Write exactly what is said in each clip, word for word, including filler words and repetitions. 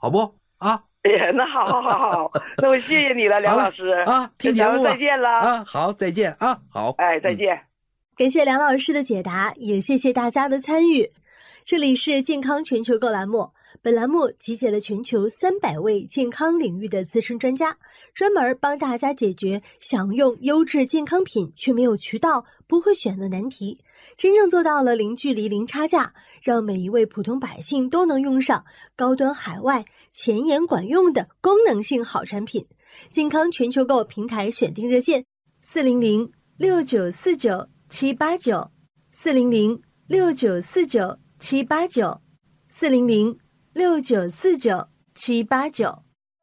好不啊？ 哎呀，那好好好好，那我谢谢你了，梁老师啊，听节目再见了啊，好，再见啊，好， 哎，再见、嗯。 感谢梁老师的解答，也谢谢大家的参与。这里是健康全球购栏目，本栏目集结了全球三百位健康领域的资深专家，专门帮大家解决想用优质健康品却没有渠道、不会选的难题，真正做到了零距离、零差价，让每一位普通百姓都能用上高端海外、前沿管用的功能性好产品。健康全球购平台选定热线：四零零六九四九七八九，四零零六九四九七八九，四零零六九四九七八九。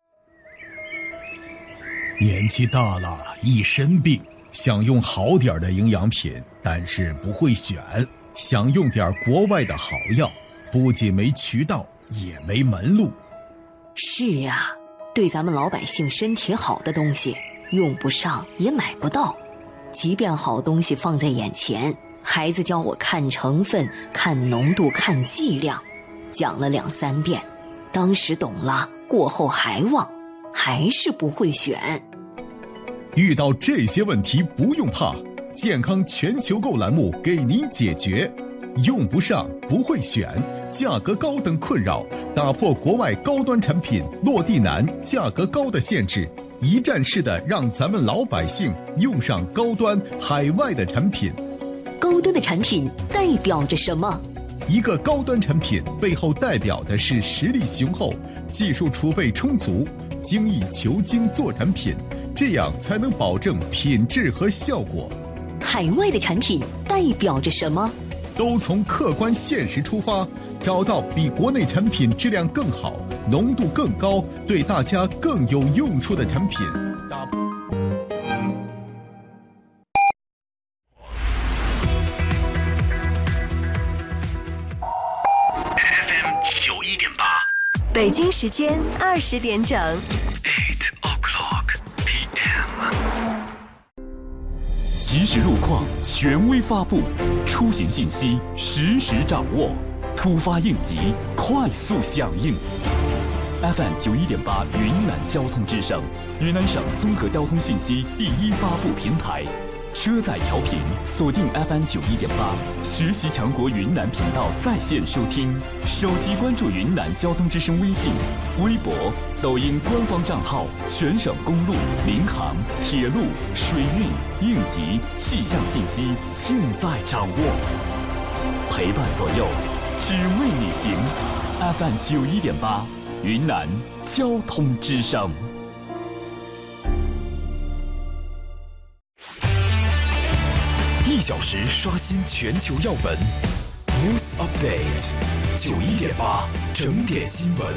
年纪大了，一身病，想用好点的营养品，但是不会选，想用点国外的好药，不仅没渠道，也没门路。 是啊，对咱们老百姓身体好的东西，用不上也买不到。即便好东西放在眼前，孩子教我看成分、看浓度、看剂量，讲了两三遍，当时懂了，过后还忘，还是不会选。 遇到这些问题不用怕，健康全球购栏目给您解决。用不上、不会选、价格高等困扰，打破国外高端产品落地难、价格高的限制，一站式的让咱们老百姓用上高端海外的产品。 高端的产品代表着什么？ 一个高端产品背后代表的是实力雄厚、技术储备充足、精益求精做产品，这样才能保证品质和效果。 海外的产品代表着什么？ 都从客观现实出发，找到比国内产品质量更好、浓度更高、对大家更有用处的产品。打 F M 九一点八， 北京时间二十点整。 Eight o'clock P M。 即时路况，权威发布，出行信息实时掌握，突发应急，快速响应。F M 九一点八云南交通之声，云南省综合交通信息第一发布平台。车载调频锁定 F M 九一点八，学习强国云南频道在线收听，手机关注云南交通之声微信、微博、抖音官方账号，全省公路、民航、铁路、水运、应急、气象信息尽在掌握，陪伴左右，只为你行。F M 九一点八，云南交通之声。 一小时刷新全球要闻 ，News Update， 九一点八整点新闻。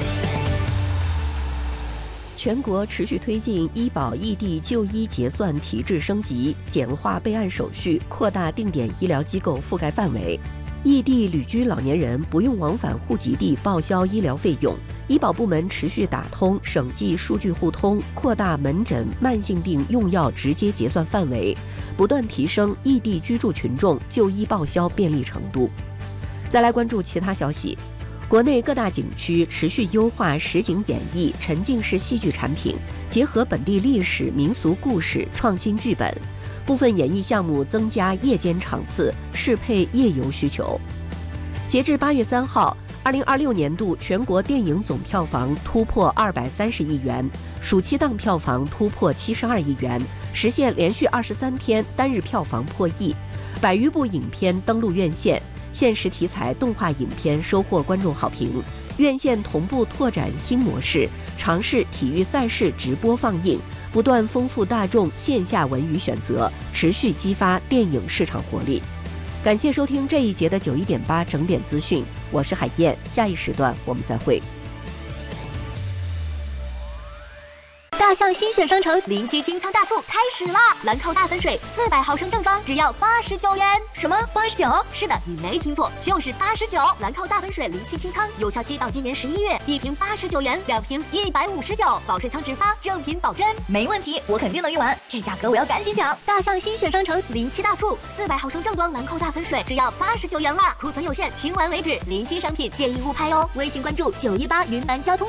全国持续推进医保异地就医结算提质升级，简化备案手续，扩大定点医疗机构覆盖范围。异地旅居老年人不用往返户籍地报销医疗费用。医保部门持续打通省际数据互通，扩大门诊慢性病用药直接结算范围，不断提升异地居住群众就医报销便利程度。再来关注其他消息，国内各大景区持续优化实景演绎、沉浸式戏剧产品，结合本地历史、民俗故事，创新剧本。部分演艺项目增加夜间场次，适配夜游需求。截至八月三号，二零二六年度全国电影总票房突破二百三十亿元，暑期档票房突破七十二亿元，实现连续二十三天单日票房破亿。百余部影片登陆院线，现实题材动画影片收获观众好评。院线同步拓展新模式，尝试体育赛事直播放映，不断丰富大众线下文娱选择，持续激发电影市场活力。感谢收听这一节的九一点八整点资讯，我是海燕，下一时段我们再会。 大象新选商城零七清仓大促开始啦！兰蔻大粉水四百毫升正装只要八十九元。什么八十九？是的，你没听错，就是八十九。兰蔻大粉水零七清仓有效期到今年十一月，一瓶八十九元，两瓶一百五十九，保税仓直发，正品保真。没问题，我肯定能用完，这价格我要赶紧抢！大象新选商城零七大促，四百毫升正装兰蔻大粉水只要八十九元啦，库存有限，清完为止，临期商品建议勿拍哦。微信关注九一八云南交通。